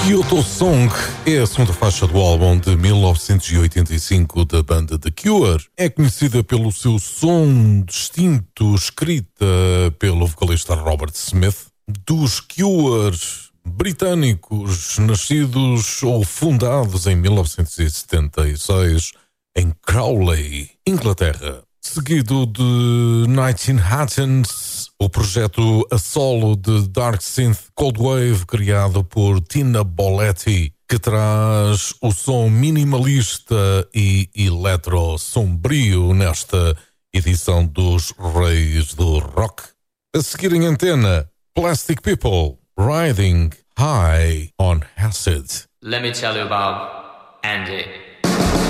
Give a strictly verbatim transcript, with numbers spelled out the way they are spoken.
Kyoto Song é a segunda faixa do álbum de mil novecentos e oitenta e cinco da banda The Cure. É conhecida pelo seu som distinto, escrita pelo vocalista Robert Smith, dos Cure britânicos, nascidos ou fundados em mil novecentos e setenta e seis em Crowley, Inglaterra. Seguido de Nineteen Hatons, o projeto a solo de Dark Synth Cold Wave criado por Tina Boletti, que traz o som minimalista e eletro sombrio nesta edição dos Reis do Rock. A seguir em antena, Plastic People, Riding High on Acid. Let me tell you about Andy.